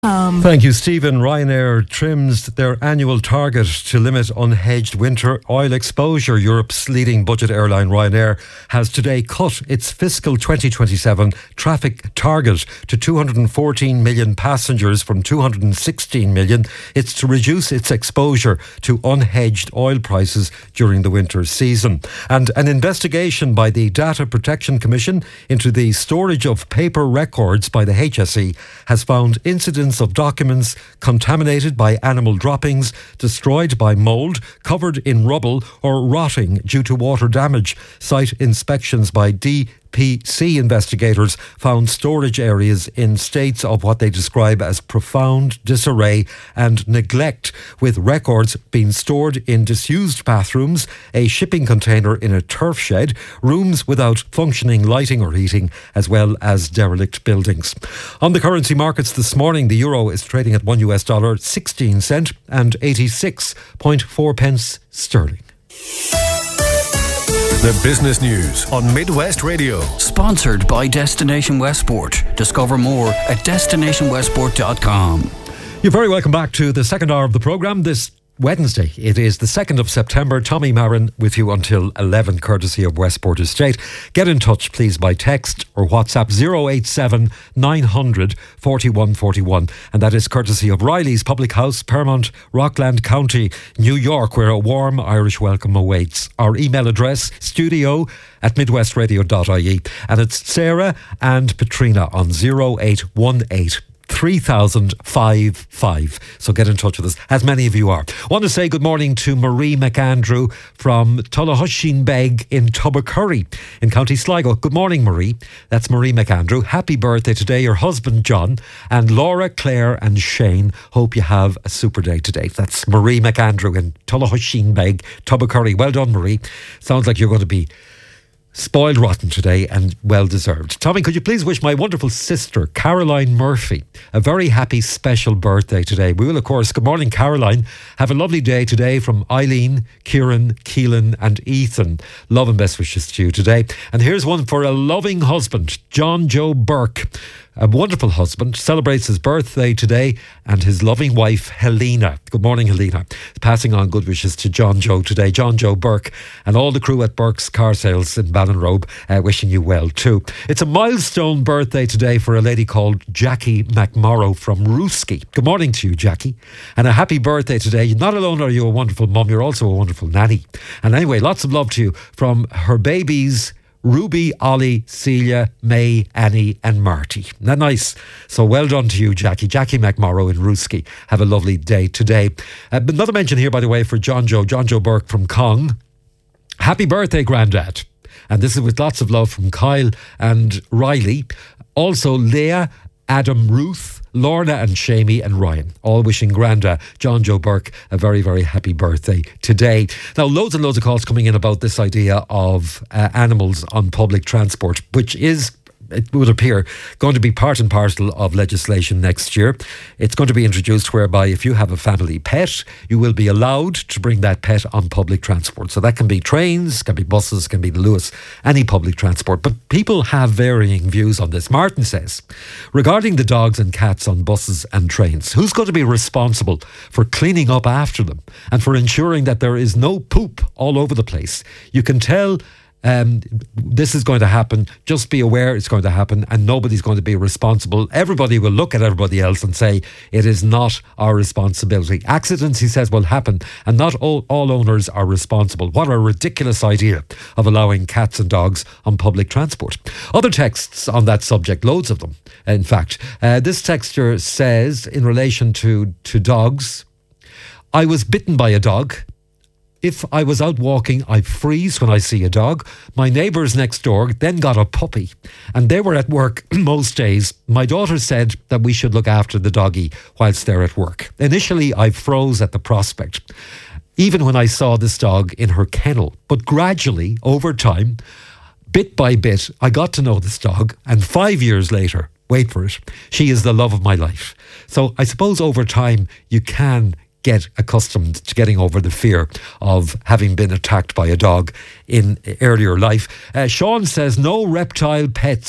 Thank you, Stephen. Ryanair trims their annual target to limit unhedged winter oil exposure. Europe's leading budget airline Ryanair has today cut its fiscal 2027 traffic target to 214 million passengers from 216 million. It's to reduce its exposure to unhedged oil prices during the winter season. And an investigation by the Data Protection Commission into the storage of paper records by the HSE has found incidents of documents contaminated by animal droppings, destroyed by mould, covered in rubble or rotting due to water damage. Site inspections by DPC investigators found storage areas in states of what they describe as profound disarray and neglect, with records being stored in disused bathrooms, a shipping container in a turf shed, rooms without functioning lighting or heating, as well as derelict buildings. On the currency markets this morning, the euro is trading at $1 16 cent and 86.4 pence sterling. The business news on Midwest Radio. Sponsored by Destination Westport. Discover more at destinationwestport.com. You're very welcome back to the second hour of the programme this Wednesday. It is the 2nd of September. Tommy Marin with you until 11, courtesy of Westport Estate. Get in touch, please, by text or WhatsApp 087 900 4141. And that is courtesy of Riley's Public House, Paramount, Rockland County, New York, where a warm Irish welcome awaits. Our email address, studio@midwestradio.ie. And it's Sarah and Petrina on 0818 3055. So get in touch with us, as many of you are. Want to say good morning to Marie McAndrew from Tullahushinbeg in Tubbercurry in County Sligo. Good morning, Marie. That's Marie McAndrew. Happy birthday today, your husband John, and Laura, Claire and Shane. Hope you have a super day today. That's Marie McAndrew in Tullahushinbeg, Tubbercurry. Well done, Marie. Sounds like you're going to be spoiled rotten today and well deserved. Tommy, could you please wish my wonderful sister Caroline Murphy a very happy special birthday today? We will, of course. Good morning, Caroline. Have a lovely day today from Eileen, Kieran, Keelan and Ethan. Love and best wishes to you today. And here's one for a loving husband, John Joe Burke. A wonderful husband, celebrates his birthday today, and his loving wife Helena. Good morning, Helena. Passing on good wishes to John Joe today. John Joe Burke and all the crew at Burke's Car Sales in Ballinrobe, wishing you well too. It's a milestone birthday today for a lady called Jackie McMorrow from Rooski. Good morning to you, Jackie, and a happy birthday today. Not alone are you a wonderful mum, you're also a wonderful nanny. And anyway, lots of love to you from her babies Ruby, Ollie, Celia, May, Annie and Marty. Isn't that nice? So well done to you, Jackie. Jackie McMorrow in Rooski. Have a lovely day today. Another mention here, by the way, for John Joe Burke from Cong. Happy birthday, Grandad. And this is with lots of love from Kyle and Riley. Also Leah, Adam, Ruth, Lorna and Shamey and Ryan, all wishing Granda John Joe Burke a very, very happy birthday today. Now, loads and loads of calls coming in about this idea of animals on public transport, which is, it would appear, going to be part and parcel of legislation next year. It's going to be introduced whereby if you have a family pet, you will be allowed to bring that pet on public transport. So that can be trains, can be buses, can be the Lewis, any public transport. But people have varying views on this. Martin says, regarding the dogs and cats on buses and trains, who's going to be responsible for cleaning up after them and for ensuring that there is no poop all over the place? You can tell this is going to happen. Just be aware it's going to happen, and nobody's going to be responsible. Everybody will look at everybody else and say it is not our responsibility. Accidents, he says, will happen, and not all owners are responsible. What a ridiculous idea of allowing cats and dogs on public transport. Other texts on that subject, loads of them, in fact. This texter says, in relation to dogs, I was bitten by a dog. If I was out walking, I freeze when I see a dog. My neighbours next door then got a puppy, and they were at work most days. My daughter said that we should look after the doggy whilst they're at work. Initially, I froze at the prospect, even when I saw this dog in her kennel. But gradually, over time, bit by bit, I got to know this dog, and 5 years later, wait for it, she is the love of my life. So I suppose over time, you can get accustomed to getting over the fear of having been attacked by a dog in earlier life. Sean says no reptile pets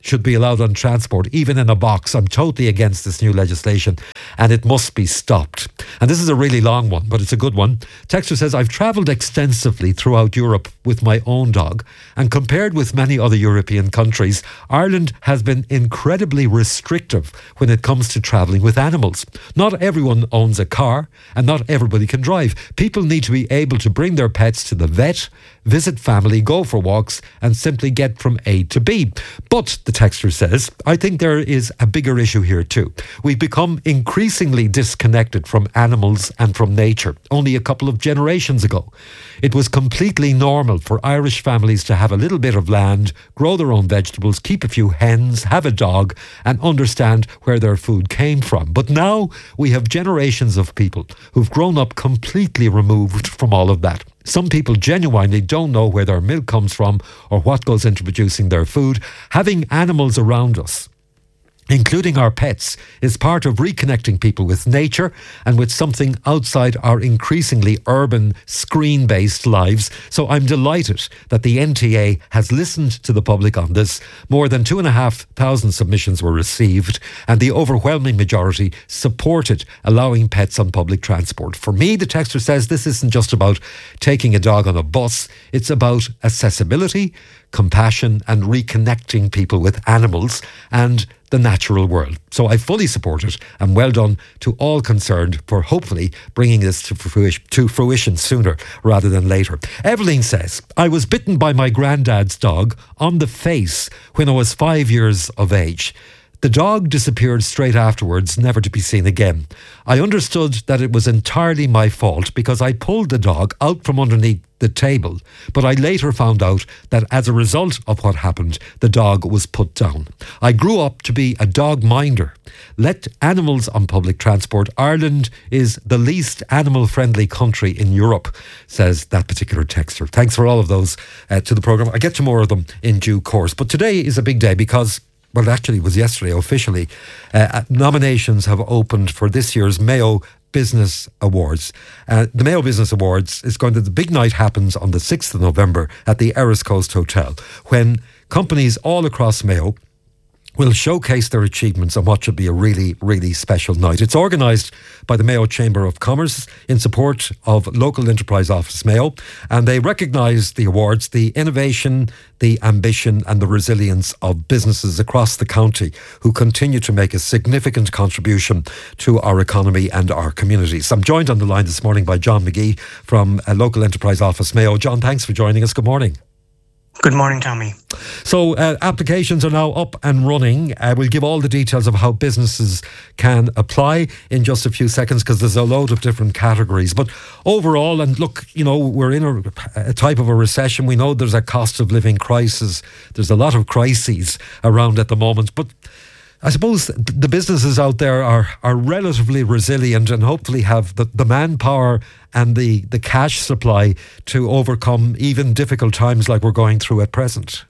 should be allowed on transport, even in a box. I'm totally against this new legislation and it must be stopped. And this is a really long one, but it's a good one. Texter says, I've travelled extensively throughout Europe with my own dog, and compared with many other European countries, Ireland has been incredibly restrictive when it comes to travelling with animals. Not everyone owns a car and not everybody can drive. People need to be able to bring their pets to the vet, visit family, go for walks and simply get from A to B. But, the texter says, I think there is a bigger issue here too. We've become increasingly disconnected from animals and from nature. Only a couple of generations ago, it was completely normal for Irish families to have a little bit of land, grow their own vegetables, keep a few hens, have a dog and understand where their food came from. But now we have generations of people who've grown up completely removed from all of that. Some people genuinely don't know where their milk comes from or what goes into producing their food. Having animals around us, including our pets, is part of reconnecting people with nature and with something outside our increasingly urban, screen-based lives. So I'm delighted that the NTA has listened to the public on this. More than 2,500 submissions were received and the overwhelming majority supported allowing pets on public transport. For me, the texter says, this isn't just about taking a dog on a bus. It's about accessibility, compassion and reconnecting people with animals and the natural world. So I fully support it and well done to all concerned for hopefully bringing this to fruition sooner rather than later. Evelyn says, I was bitten by my granddad's dog on the face when I was 5 years of age. The dog disappeared straight afterwards, never to be seen again. I understood that it was entirely my fault because I pulled the dog out from underneath the table, but I later found out that as a result of what happened, the dog was put down. I grew up to be a dog minder. Let animals on public transport. Ireland is the least animal-friendly country in Europe, says that particular texter. Thanks for all of those to the programme. I'll get to more of them in due course. But today is a big day because, well, actually it was yesterday officially, nominations have opened for this year's Mayo Business Awards. The Mayo Business Awards is the big night happens on the 6th of November at the Erris Coast Hotel, when companies all across Mayo will showcase their achievements on what should be a really, really special night. It's organised by the Mayo Chamber of Commerce in support of Local Enterprise Office Mayo, and they recognise the awards, the innovation, the ambition and the resilience of businesses across the county who continue to make a significant contribution to our economy and our communities. I'm joined on the line this morning by John McGee from Local Enterprise Office Mayo. John, thanks for joining us. Good morning. Good morning, Tommy. So applications are now up and running. We'll give all the details of how businesses can apply in just a few seconds because there's a load of different categories. But overall, and look, you know, we're in a type of a recession. We know there's a cost of living crisis. There's a lot of crises around at the moment. But I suppose the businesses out there are relatively resilient and hopefully have the manpower and the cash supply to overcome even difficult times like we're going through at present.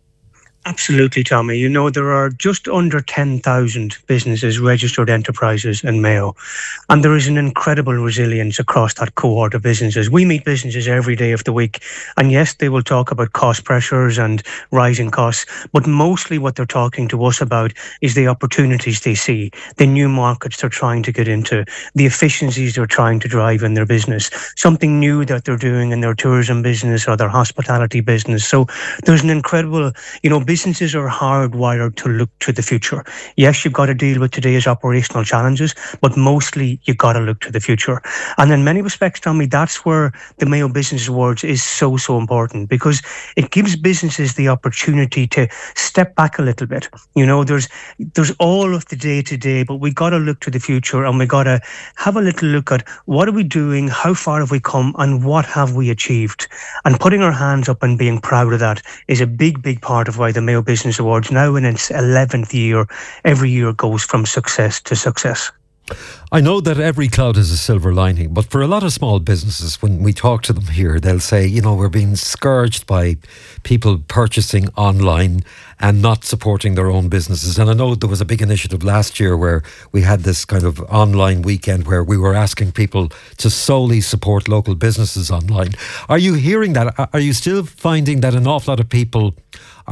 Absolutely, Tommy. You know, there are just under 10,000 businesses, registered enterprises in Mayo, and there is an incredible resilience across that cohort of businesses. We meet businesses every day of the week, and yes, they will talk about cost pressures and rising costs, but mostly what they're talking to us about is the opportunities they see, the new markets they're trying to get into, the efficiencies they're trying to drive in their business, something new that they're doing in their tourism business or their hospitality business. So there's an incredible, businesses are hardwired to look to the future. Yes, you've got to deal with today's operational challenges, but mostly you've got to look to the future. And in many respects, Tommy, that's where the Mayo Business Awards is so important, because it gives businesses the opportunity to step back a little bit. You know, there's all of the day-to-day, but we got to look to the future and we got to have a little look at what are we doing, how far have we come, and what have we achieved. And putting our hands up and being proud of that is a big part of why the Mayo Business Awards, now in its 11th year, every year goes from success to success. I know that every cloud has a silver lining, but for a lot of small businesses, when we talk to them here, they'll say, we're being scourged by people purchasing online and not supporting their own businesses. And I know there was a big initiative last year where we had this kind of online weekend where we were asking people to solely support local businesses online. Are you hearing that? Are you still finding that an awful lot of people are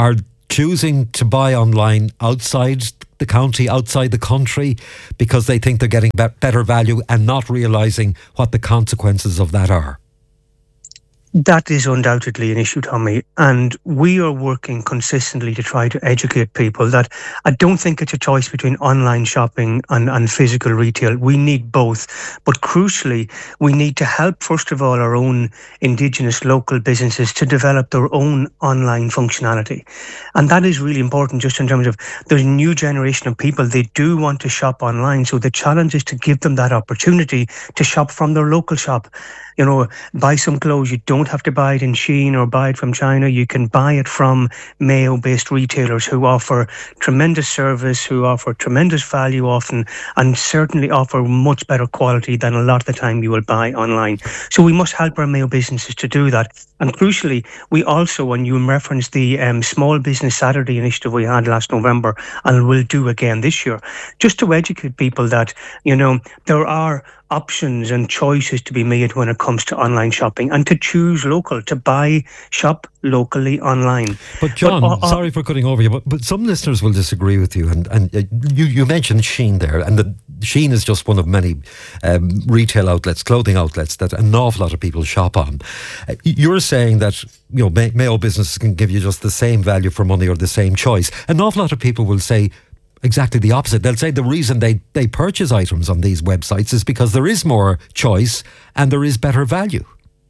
choosing to buy online outside the county, outside the country, because they think they're getting better value and not realising what the consequences of that are? That is undoubtedly an issue, Tommy, and we are working consistently to try to educate people that I don't think it's a choice between online shopping and physical retail. We need both, but crucially, we need to help, first of all, our own Indigenous local businesses to develop their own online functionality. And that is really important just in terms of there's a new generation of people, they do want to shop online, so the challenge is to give them that opportunity to shop from their local shop. You know, buy some clothes. You don't have to buy it in Shein or buy it from China. You can buy it from Mayo-based retailers who offer tremendous service, who offer tremendous value often, and certainly offer much better quality than a lot of the time you will buy online. So we must help our Mayo businesses to do that. And crucially, we also, when you referenced the Small Business Saturday initiative we had last November, and will do again this year, just to educate people that, you know, there are options and choices to be made when it comes to online shopping, and to choose local, to shop locally online. But John, sorry for cutting over you, but some listeners will disagree with you. And you mentioned Shein there, and Shein is just one of many retail outlets, clothing outlets that an awful lot of people shop on. You're saying that, you know, Mayo businesses can give you just the same value for money or the same choice. An awful lot of people will say exactly the opposite. They'll say the reason they purchase items on these websites is because there is more choice and there is better value.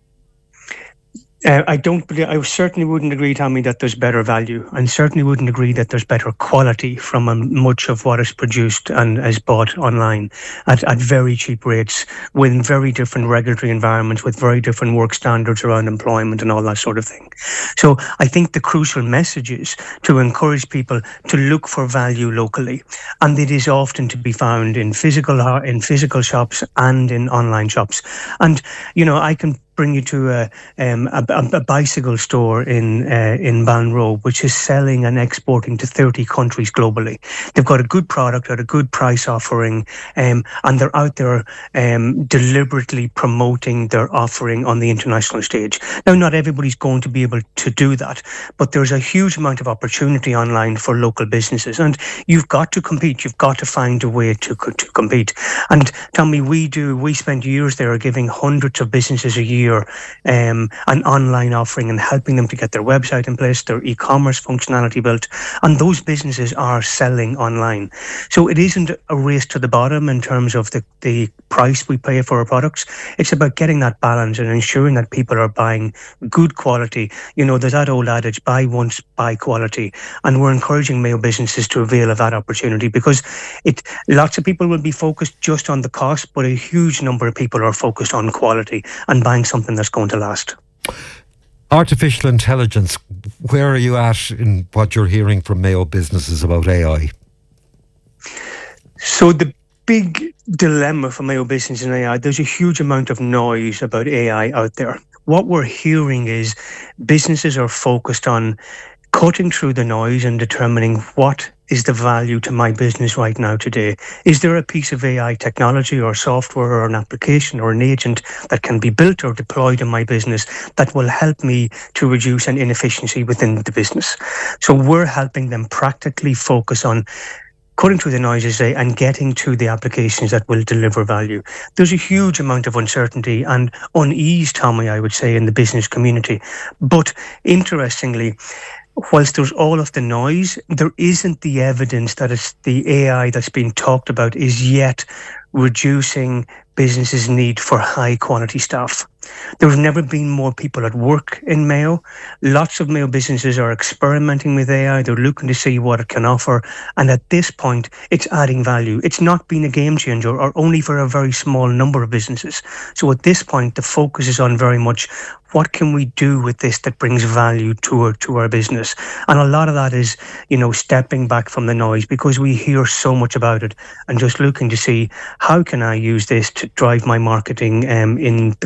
I certainly wouldn't agree, Tommy, that there's better value, and certainly wouldn't agree that there's better quality from much of what is produced and is bought online at very cheap rates, within very different regulatory environments, with very different work standards around employment and all that sort of thing. So I think the crucial message is to encourage people to look for value locally, and it is often to be found in physical shops and in online shops. And, you know, I can bring you to a bicycle store in Ballinrobe, which is selling and exporting to 30 countries globally. They've got a good product at a good price offering, and they're out there deliberately promoting their offering on the international stage. Now, not everybody's going to be able to do that, but there's a huge amount of opportunity online for local businesses, and you've got to compete. You've got to find a way to compete. And Tommy, we spent years there giving hundreds of businesses a year an online offering and helping them to get their website in place, their e-commerce functionality built, and those businesses are selling online. So it isn't a race to the bottom in terms of the price we pay for our products. It's about getting that balance and ensuring that people are buying good quality. You know, there's that old adage, buy once, buy quality, and we're encouraging Mayo businesses to avail of that opportunity, because lots of people will be focused just on the cost, but a huge number of people are focused on quality and buying something that's going to last. Artificial intelligence, where are you at in what you're hearing from Mayo businesses about AI? So the big dilemma for Mayo business in AI, there's a huge amount of noise about AI out there. What we're hearing is businesses are focused on cutting through the noise and determining what is the value to my business right now today. Is there a piece of AI technology or software or an application or an agent that can be built or deployed in my business that will help me to reduce an inefficiency within the business? So we're helping them practically focus on cutting through the noise, as I say, and getting to the applications that will deliver value. There's a huge amount of uncertainty and unease, Tommy, I would say, in the business community. But interestingly, whilst there's all of the noise, there isn't the evidence that it's the AI that's being talked about is yet reducing businesses' need for high quality staff. There's never been more people at work in Mayo. Lots of Mayo businesses are experimenting with AI. They're looking to see what it can offer. And at this point, it's adding value. It's not been a game changer, or only for a very small number of businesses. So at this point, the focus is on very much what can we do with this that brings value to our business. And a lot of that is, you know, stepping back from the noise, because we hear so much about it, and just looking to see how can I use this to drive my marketing in the company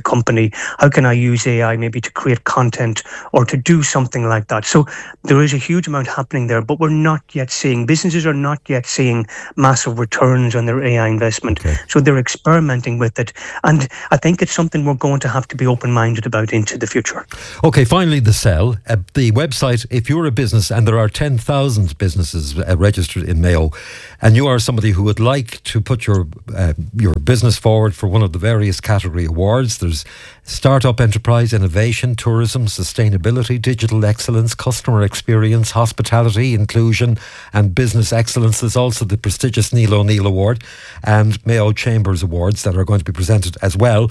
me? How can I use AI maybe to create content or to do something like that? So there is a huge amount happening there, but businesses are not yet seeing massive returns on their AI investment. Okay. So they're experimenting with it. And I think it's something we're going to have to be open-minded about into the future. Okay, finally, the Cell, the website. If you're a business, and there are 10,000 businesses registered in Mayo, and you are somebody who would like to put your business forward for one of the various category awards, there's Startup Enterprise, Innovation, Tourism, Sustainability, Digital Excellence, Customer Experience, Hospitality, Inclusion and Business Excellence. There's also the prestigious Neil O'Neill Award and Mayo Chambers Awards that are going to be presented as well.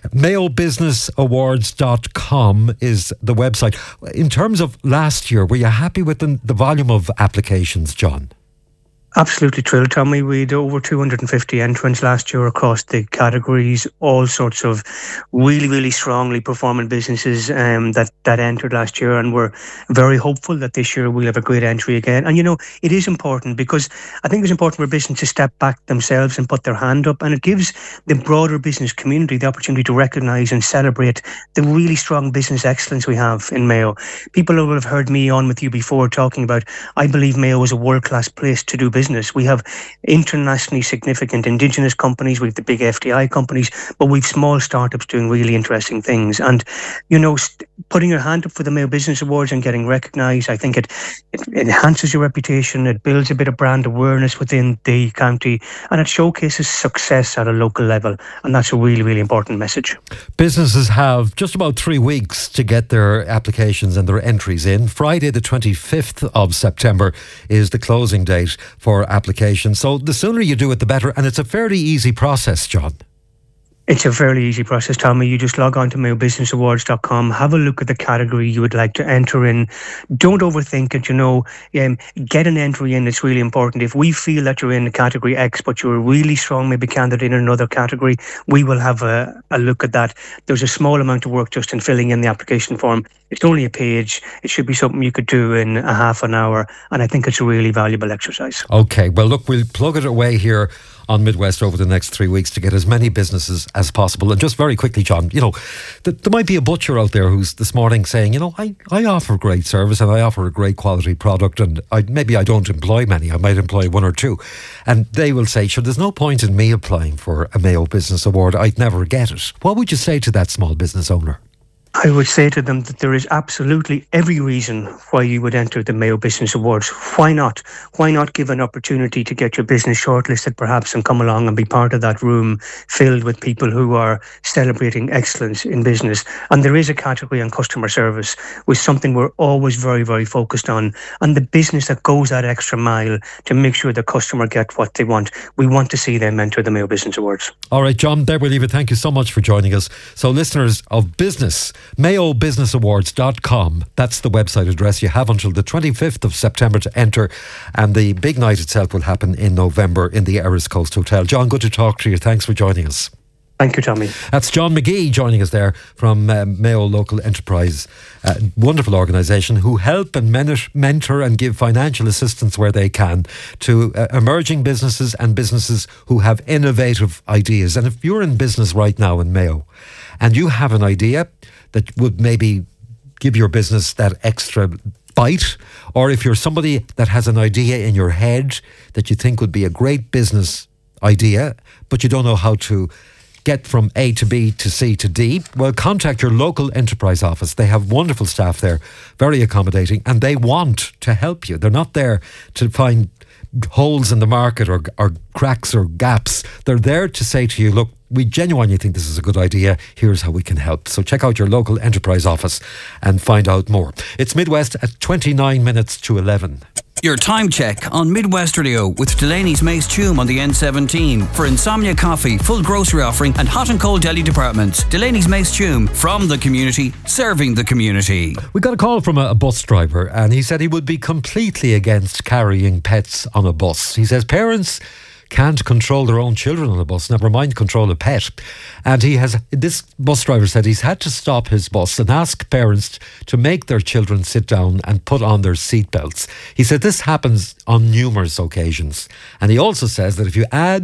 MayoBusinessAwards.com is the website. In terms of last year, were you happy with the volume of applications, John? Absolutely thrilled, Tommy. We had over 250 entrants last year across the categories, all sorts of really, really strongly performing businesses that entered last year, and we're very hopeful that this year we'll have a great entry again. And, it is important because I think it's important for business to step back themselves and put their hand up, and it gives the broader business community the opportunity to recognise and celebrate the really strong business excellence we have in Mayo. People who have heard me on with you before talking about, I believe Mayo is a world-class place to do business. We have internationally significant Indigenous companies, we have the big FDI companies, but we've small startups doing really interesting things. And, putting your hand up for the Mayo Business Awards and getting recognised, I think it enhances your reputation, it builds a bit of brand awareness within the county, and it showcases success at a local level. And that's a really, really important message. Businesses have just about 3 weeks to get their applications and their entries in. Friday the 25th of September is the closing date for applications. So the sooner you do it, the better. And it's a fairly easy process, John. It's a fairly easy process, Tommy. You just log on to MayoBusinessAwards.com, have a look at the category you would like to enter in. Don't overthink it, get an entry in. It's really important. If we feel that you're in category X, but you're a really strong maybe candidate in another category, we will have a look at that. There's a small amount of work just in filling in the application form. It's only a page. It should be something you could do in a half an hour, and I think it's a really valuable exercise. Okay, well, look, we'll plug it away here on Midwest over the next 3 weeks to get as many businesses as possible. And just very quickly, John, there might be a butcher out there who's this morning saying, I offer great service and I offer a great quality product, and maybe I don't employ many, I might employ one or two. And they will say, sure, there's no point in me applying for a Mayo Business Award, I'd never get it. What would you say to that small business owner? I would say to them that there is absolutely every reason why you would enter the Mayo Business Awards. Why not? Why not give an opportunity to get your business shortlisted perhaps and come along and be part of that room filled with people who are celebrating excellence in business? And there is a category on customer service, which is something we're always very, very focused on. And the business that goes that extra mile to make sure the customer get what they want, we want to see them enter the Mayo Business Awards. All right, John, there we'll leave it. Thank you so much for joining us. So listeners of business, MayoBusinessAwards.com. That's the website address. You have until the 25th of September to enter, and the big night itself will happen in November in the Erris Coast Hotel. John, good to talk to you. Thanks for joining us. Thank you, Tommy. That's John McGee joining us there from Mayo Local Enterprise, wonderful organisation who help and mentor and give financial assistance where they can to emerging businesses and businesses who have innovative ideas. And if you're in business right now in Mayo and you have an idea that would maybe give your business that extra bite, or if you're somebody that has an idea in your head that you think would be a great business idea, but you don't know how to get from A to B to C to D, well, contact your local enterprise office. They have wonderful staff there, very accommodating, and they want to help you. They're not there to find holes in the market or cracks or gaps. They're there to say to you, look, we genuinely think this is a good idea. Here's how we can help. So check out your local enterprise office and find out more. It's Midwest at 29 minutes to 11. Your time check on Midwest Radio with Delaney's Mace Tume on the N17 for Insomnia Coffee, full grocery offering and hot and cold deli departments. Delaney's Mace Tume, from the community, serving the community. We got a call from a bus driver, and he said he would be completely against carrying pets on a bus. He says parents can't control their own children on a bus, never mind control a pet. And this bus driver said he's had to stop his bus and ask parents to make their children sit down and put on their seatbelts. He said this happens on numerous occasions. And he also says that if you add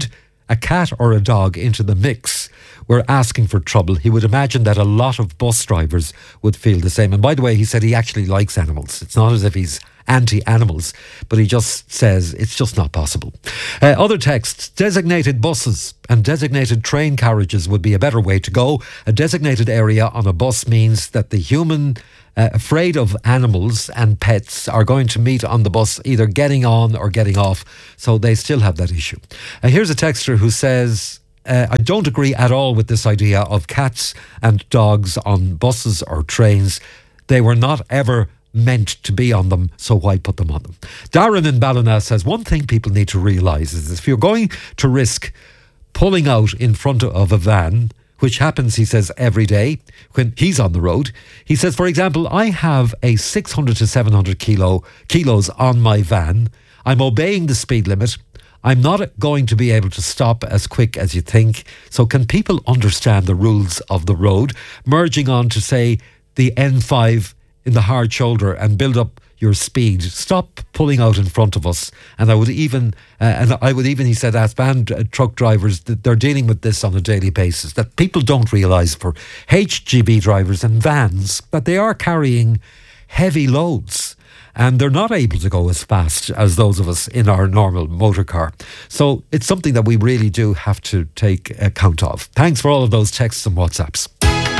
a cat or a dog into the mix were asking for trouble, he would imagine that a lot of bus drivers would feel the same. And by the way, he said he actually likes animals. It's not as if he's anti-animals, but he just says it's just not possible. Other texts: designated buses and designated train carriages would be a better way to go. A designated area on a bus means that the human afraid of animals and pets are going to meet on the bus, either getting on or getting off, so they still have that issue. Here's a texter who says, I don't agree at all with this idea of cats and dogs on buses or trains. They were not ever meant to be on them, so why put them on them? Darren in Ballina says, one thing people need to realise is if you're going to risk pulling out in front of a van, which happens, he says, every day when he's on the road. He says, for example, I have a 600 to 700 kilos on my van. I'm obeying the speed limit. I'm not going to be able to stop as quick as you think. So can people understand the rules of the road? Merging on to, say, the N5 in the hard shoulder and build up your speed. Stop pulling out in front of us. And I would even, he said, ask van truck drivers that they're dealing with this on a daily basis, that people don't realise for HGV drivers and vans that they are carrying heavy loads and they're not able to go as fast as those of us in our normal motor car. So it's something that we really do have to take account of. Thanks for all of those texts and WhatsApps.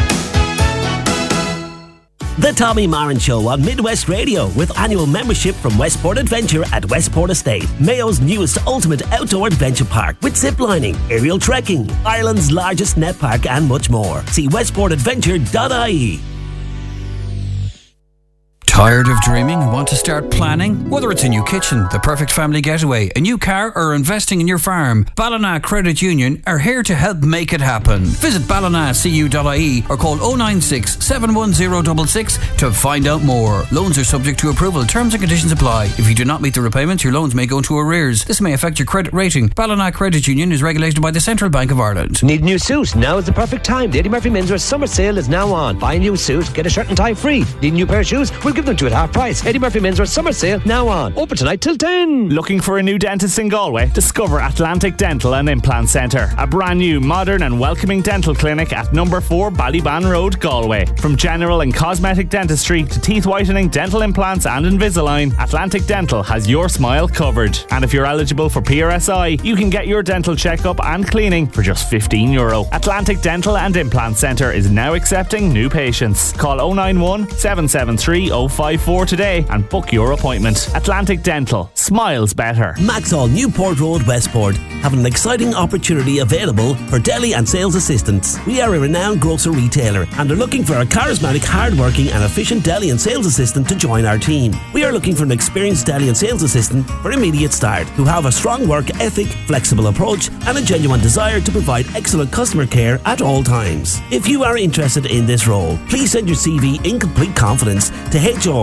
The Tommy Marin Show on Midwest Radio, with annual membership from Westport Adventure at Westport Estate, Mayo's newest ultimate outdoor adventure park, with ziplining, aerial trekking, Ireland's largest net park and much more. See westportadventure.ie. Tired of dreaming and want to start planning? Whether it's a new kitchen, the perfect family getaway, a new car, or investing in your farm, Ballina Credit Union are here to help make it happen. Visit ballinacu.ie or call 096 710 66 to find out more. Loans are subject to approval. Terms and conditions apply. If you do not meet the repayments, your loans may go into arrears. This may affect your credit rating. Ballina Credit Union is regulated by the Central Bank of Ireland. Need a new suit? Now is the perfect time. The Eddie Murphy Menswear summer sale is now on. Buy a new suit, get a shirt and tie free. Need a new pair of shoes? We'll give them to you at half price. Eddie Murphy Menswear summer sale now on. Open tonight till 10. Looking for a new dentist in Galway? Discover Atlantic Dental and Implant Centre, a brand new, modern and welcoming dental clinic at number 4 Ballyban Road, Galway. From general and cosmetic dentistry to teeth whitening, dental implants and Invisalign, Atlantic Dental has your smile covered. And if you're eligible for PRSI, you can get your dental checkup and cleaning for just €15. Atlantic Dental and Implant Centre is now accepting new patients. Call 091 773 054 today and book your appointment. Atlantic Dental. Smiles better. Maxall Newport Road, Westport have an exciting opportunity available for deli and sales assistants. We are a renowned grocer retailer and are looking for a charismatic, hard-working and efficient deli and sales assistant to join our team. We are looking for an experienced deli and sales assistant for immediate start who have a strong work ethic, flexible approach and a genuine desire to provide excellent customer care at all times. If you are interested in this role, please send your CV in complete confidence to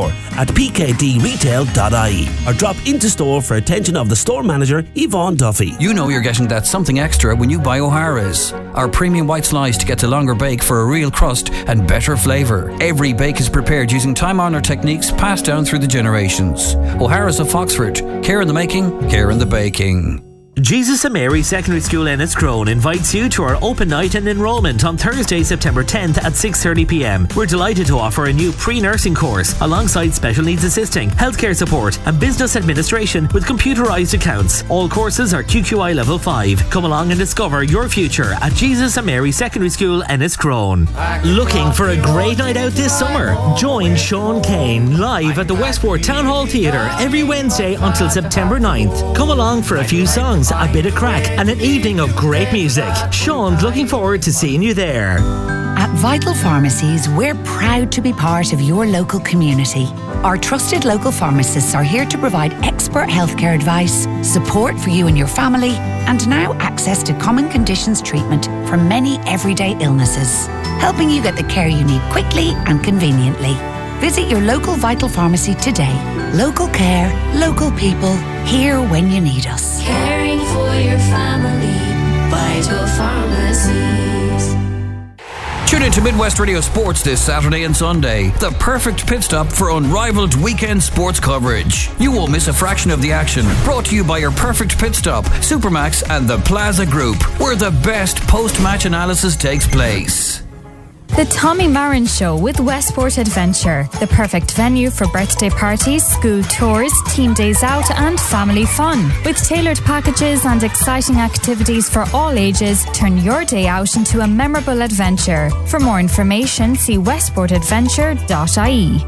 hr@pkdretail.ie or drop into store for attention of the store manager, Yvonne Duffy. You know you're getting that something extra when you buy O'Hara's. Our premium white slice gets a longer bake for a real crust and better flavour. Every bake is prepared using time-honoured techniques passed down through the generations. O'Hara's of Foxford. Care in the making, care in the baking. Jesus and Mary Secondary School Enniscrone invites you to our open night and enrolment on Thursday, September 10th at 6:30 p.m. We're delighted to offer a new pre-nursing course alongside special needs assisting, healthcare support and business administration with computerised accounts. All courses are QQI Level 5. Come along and discover your future at Jesus and Mary Secondary School Enniscrone. Looking for a great night out this summer? Join Sean Kane live at the Westport Town Hall Theatre every Wednesday until September 9th. Come along for a few songs, a bit of crack and an evening of great music. Sean's looking forward to seeing you there. At Vital Pharmacies, we're proud to be part of your local community. Our trusted local pharmacists are here to provide expert healthcare advice, support for you and your family, and now access to common conditions treatment for many everyday illnesses, helping you get the care you need quickly and conveniently. Visit your local Vital Pharmacy today. Local care, local people, here when you need us. Caring for your family, Vital Pharmacies. Tune into Midwest Radio Sports this Saturday and Sunday. The perfect pit stop for unrivaled weekend sports coverage. You won't miss a fraction of the action. Brought to you by your perfect pit stop, Supermax and the Plaza Group, where the best post-match analysis takes place. The Tommy Marin Show with Westport Adventure, the perfect venue for birthday parties, school tours, team days out and family fun. With tailored packages and exciting activities for all ages, turn your day out into a memorable adventure. For more information, see westportadventure.ie.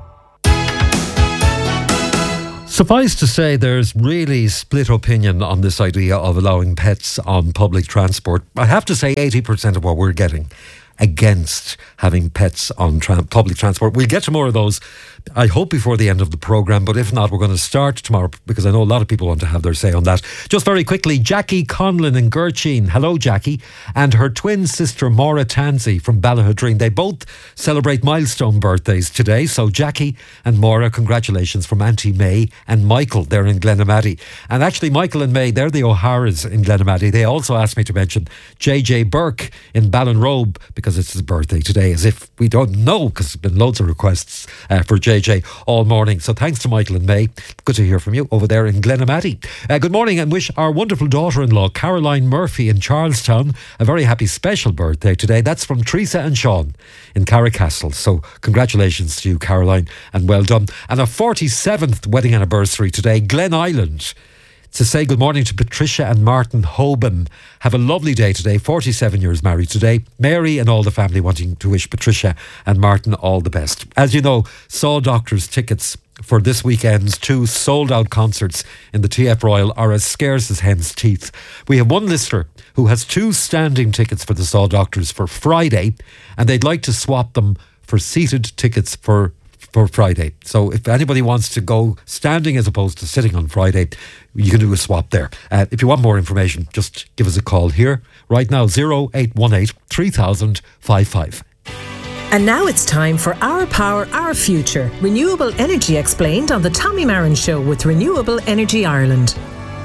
Suffice to say, there's really split opinion on this idea of allowing pets on public transport. I have to say 80% of what we're getting against having pets on public transport. We'll get to more of those, I hope, before the end of the programme, but if not, we're going to start tomorrow because I know a lot of people want to have their say on that. Just very quickly, Jackie Conlon in Gurcheen, hello Jackie, and her twin sister Maura Tansey from Ballahadreen. They both celebrate milestone birthdays today, so Jackie and Maura, congratulations from Auntie May and Michael, they're in Glenamaddy. And actually Michael and May, they're the O'Haras in Glenamaddy. They also asked me to mention JJ Burke in Ballinrobe because it's his birthday today, as if we don't know, because there's been loads of requests for JJ all morning. So thanks to Michael and May. Good to hear from you over there in Glenamaddy. Good morning, and wish our wonderful daughter-in-law Caroline Murphy in Charlestown a very happy special birthday today. That's from Teresa and Sean in Carricastle. So congratulations to you, Caroline, and well done. And a 47th wedding anniversary today, Glen Island. To say good morning to Patricia and Martin Hoban. Have a lovely day today, 47 years married today. Mary and all the family wanting to wish Patricia and Martin all the best. As you know, Saw Doctors tickets for this weekend's 2 sold-out concerts in the TF Royal are as scarce as hen's teeth. We have one listener who has 2 standing tickets for the Saw Doctors for Friday, and they'd like to swap them for seated tickets for Friday. So if anybody wants to go standing as opposed to sitting on Friday, you can do a swap there. If you want more information, just give us a call here right now, 0818 3000 55. And now it's time for Our Power, Our Future. Renewable energy explained on the Tommy Marin Show with Renewable Energy Ireland.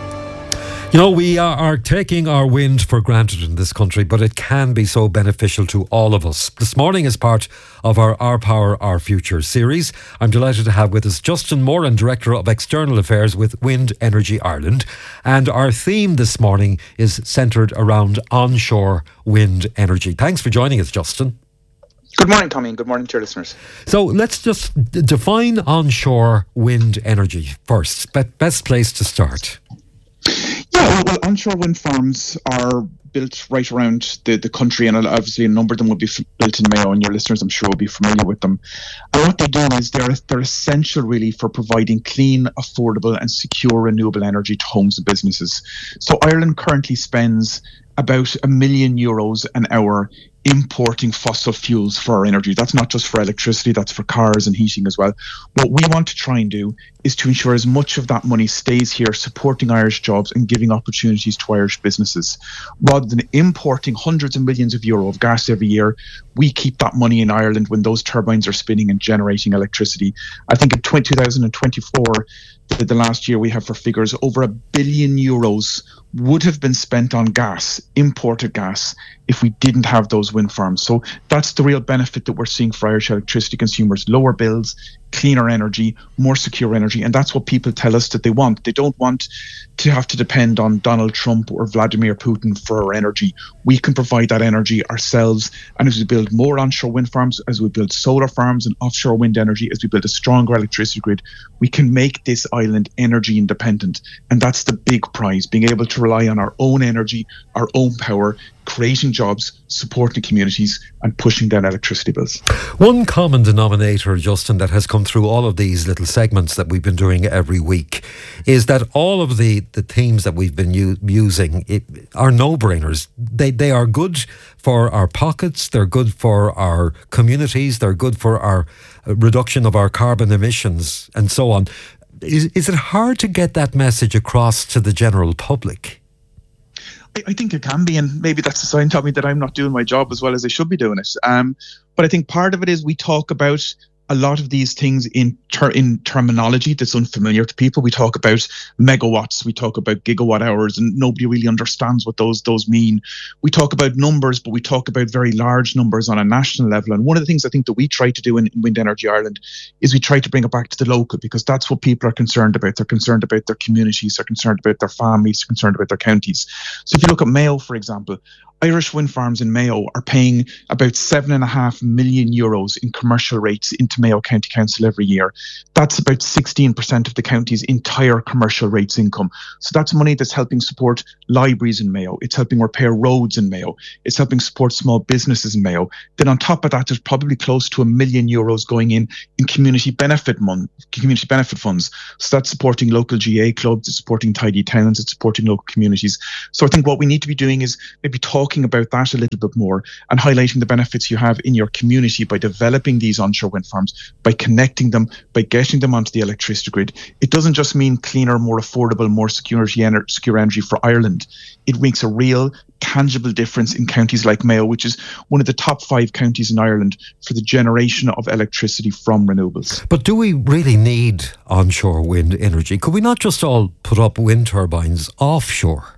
You know, we are taking our wind for granted in this country, but it can be so beneficial to all of us. This morning, as part of our Power, Our Future series, I'm delighted to have with us Justin Moran, Director of External Affairs with Wind Energy Ireland. And our theme this morning is centred around onshore wind energy. Thanks for joining us, Justin. Good morning, Tommy, and good morning to your listeners. So let's just define onshore wind energy first. Best place to start. Yeah, well, onshore wind farms are built right around the country, and obviously a number of them will be built in Mayo, and your listeners, I'm sure, will be familiar with them. And what they do is they're essential, really, for providing clean, affordable and secure renewable energy to homes and businesses. So Ireland currently spends about €1 million an hour importing fossil fuels for our energy. That's not just for electricity, that's for cars and heating as well. What we want to try and do is to ensure as much of that money stays here, supporting Irish jobs and giving opportunities to Irish businesses. Rather than importing hundreds of millions of euro of gas every year, we keep that money in Ireland when those turbines are spinning and generating electricity. I think in 2024, the last year we have for figures, over €1 billion would have been spent on gas, imported gas, if we didn't have those wind farms. So that's the real benefit that we're seeing for Irish electricity consumers: lower bills, cleaner energy, more secure energy. And that's what people tell us that they want. They don't want to have to depend on Donald Trump or Vladimir Putin for our energy. We can provide that energy ourselves. And as we build more onshore wind farms, as we build solar farms and offshore wind energy, as we build a stronger electricity grid, we can make this island energy independent. And that's the big prize, being able to rely on our own energy, our own power, creating jobs, supporting communities and pushing down electricity bills. One common denominator, Justin, that has come through all of these little segments that we've been doing every week is that all of the themes that we've been using are no-brainers. They are good for our pockets, they're good for our communities, they're good for our reduction of our carbon emissions and so on. Is it hard to get that message across to the general public? I think it can be, and maybe that's a sign, Tommy, that I'm not doing my job as well as I should be doing it. But I think part of it is we talk about a lot of these things in terminology that's unfamiliar to people. We talk about megawatts, we talk about gigawatt hours, and nobody really understands what those mean. We talk about numbers, but we talk about very large numbers on a national level. And one of the things I think that we try to do in Wind Energy Ireland is we try to bring it back to the local, because that's what people are concerned about. They're concerned about their communities, they're concerned about their families, they're concerned about their counties. So if you look at Mayo, for example, Irish wind farms in Mayo are paying about €7.5 million in commercial rates into Mayo County Council every year. That's about 16% of the county's entire commercial rates income. So that's money that's helping support libraries in Mayo. It's helping repair roads in Mayo. It's helping support small businesses in Mayo. Then on top of that, there's probably close to €1 million going in community benefit funds. So that's supporting local GA clubs, it's supporting tidy towns, it's supporting local communities. So I think what we need to be doing is maybe talking about that a little bit more and highlighting the benefits you have in your community by developing these onshore wind farms, by connecting them, by getting them onto the electricity grid. It doesn't just mean cleaner, more affordable, more secure energy for Ireland. It makes a real tangible difference in counties like Mayo, which is one of the top 5 counties in Ireland for the generation of electricity from renewables. But do we really need onshore wind energy? Could we not just all put up wind turbines offshore?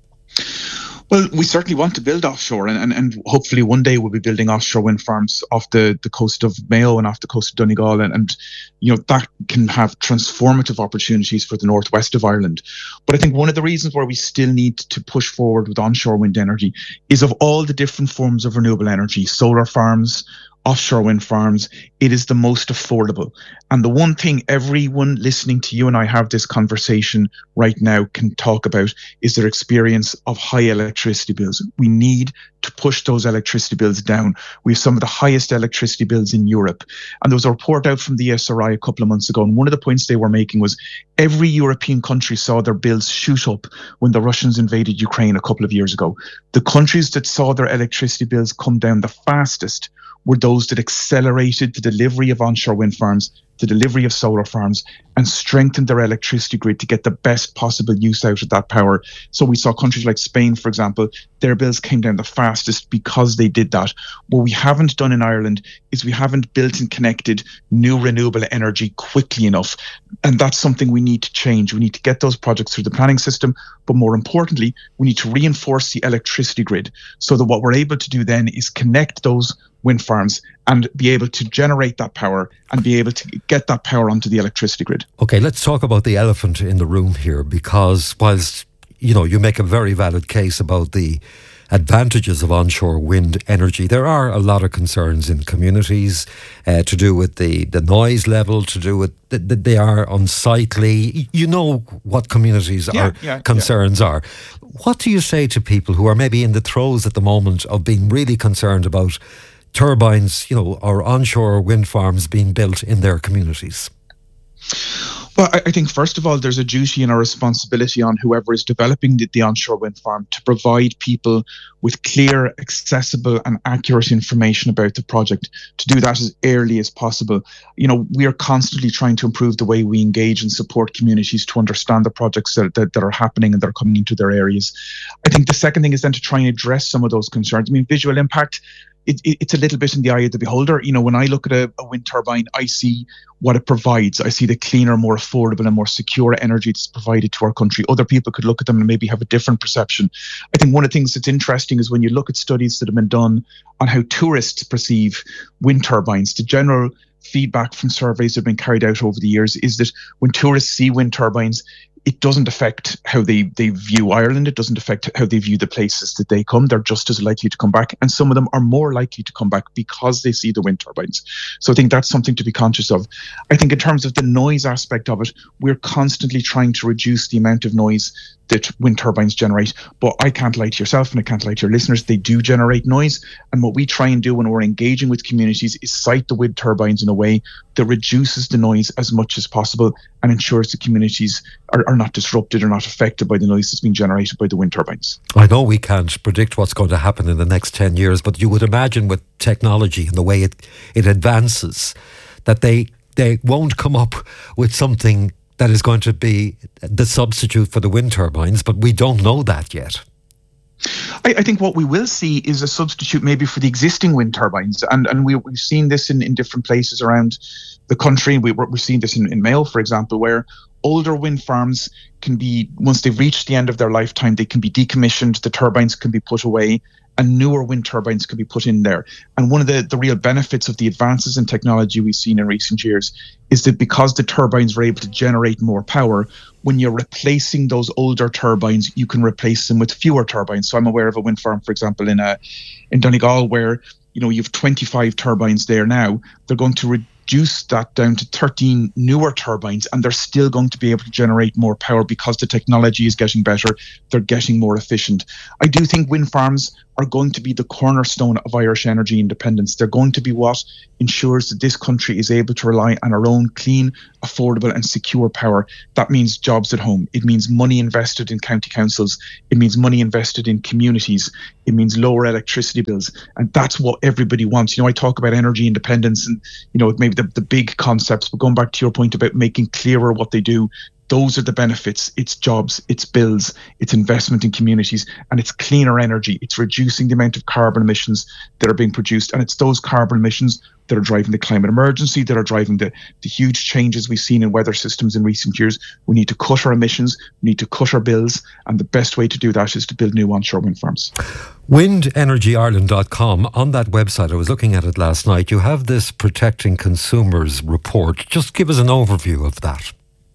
Well, we certainly want to build offshore, and hopefully one day we'll be building offshore wind farms off the coast of Mayo and off the coast of Donegal, and that can have transformative opportunities for the northwest of Ireland. But I think one of the reasons why we still need to push forward with onshore wind energy is, of all the different forms of renewable energy, solar farms, offshore wind farms, it is the most affordable. And the one thing everyone listening to you and I have this conversation right now can talk about is their experience of high electricity bills. We need to push those electricity bills down. We have some of the highest electricity bills in Europe. And there was a report out from the ESRI a couple of months ago, and one of the points they were making was every European country saw their bills shoot up when the Russians invaded Ukraine a couple of years ago. The countries that saw their electricity bills come down the fastest were those that accelerated the delivery of onshore wind farms, the delivery of solar farms, and strengthened their electricity grid to get the best possible use out of that power. So we saw countries like Spain, for example, their bills came down the fastest because they did that. What we haven't done in Ireland is we haven't built and connected new renewable energy quickly enough. And that's something we need to change. We need to get those projects through the planning system, but more importantly, we need to reinforce the electricity grid so that what we're able to do then is connect those wind farms and be able to generate that power and be able to get that power onto the electricity grid. Okay, let's talk about the elephant in the room here, because whilst you make a very valid case about the advantages of onshore wind energy, there are a lot of concerns in communities to do with the noise level, to do with that they are unsightly. You know what communities' concerns are. What do you say to people who are maybe in the throes at the moment of being really concerned about turbines, or onshore wind farms being built in their communities? Well, I think first of all, there's a duty and a responsibility on whoever is developing the onshore wind farm to provide people with clear, accessible and accurate information about the project, to do that as early as possible. We are constantly trying to improve the way we engage and support communities to understand the projects that are happening and that are coming into their areas. I think the second thing is then to try and address some of those concerns. Visual impact, it's a little bit in the eye of the beholder. When I look at a wind turbine, I see what it provides. I see the cleaner, more affordable and more secure energy that's provided to our country. Other people could look at them and maybe have a different perception. I think one of the things that's interesting is when you look at studies that have been done on how tourists perceive wind turbines, the general feedback from surveys that have been carried out over the years is that when tourists see wind turbines, it doesn't affect how they view Ireland. It doesn't affect how they view the places that they come. They're just as likely to come back. And some of them are more likely to come back because they see the wind turbines. So I think that's something to be conscious of. I think in terms of the noise aspect of it, we're constantly trying to reduce the amount of noise that wind turbines generate. But I can't lie to yourself and I can't lie to your listeners. They do generate noise. And what we try and do when we're engaging with communities is site the wind turbines in a way that reduces the noise as much as possible and ensures the communities are not disrupted or not affected by the noise that's being generated by the wind turbines. I know we can't predict what's going to happen in the next 10 years, but you would imagine with technology and the way it advances that they won't come up with something that is going to be the substitute for the wind turbines, but we don't know that yet. I think what we will see is a substitute maybe for the existing wind turbines. And we've seen this in different places around the country. We're seeing this in Mayo, for example, where older wind farms can be, once they've reached the end of their lifetime, they can be decommissioned, the turbines can be put away, and newer wind turbines can be put in there. And one of the real benefits of the advances in technology we've seen in recent years is that because the turbines were able to generate more power, when you're replacing those older turbines, you can replace them with fewer turbines. So I'm aware of a wind farm, for example, in Donegal, where you have 25 turbines there now. They're going to reduce that down to 13 newer turbines, and they're still going to be able to generate more power because the technology is getting better. They're getting more efficient. I do think wind farms are going to be the cornerstone of Irish energy independence. They're going to be what ensures that this country is able to rely on our own clean, affordable and secure power. That means jobs at home. It means money invested in county councils. It means money invested in communities. It means lower electricity bills. And that's what everybody wants. I talk about energy independence and, maybe the big concepts, but going back to your point about making clearer what they do, those are the benefits. It's jobs, it's bills, it's investment in communities, and it's cleaner energy. It's reducing the amount of carbon emissions that are being produced. And it's those carbon emissions that are driving the climate emergency, that are driving the huge changes we've seen in weather systems in recent years. We need to cut our emissions, we need to cut our bills, and the best way to do that is to build new onshore wind farms. WindEnergyIreland.com, on that website, I was looking at it last night, you have this Protecting Consumers report. Just give us an overview of that.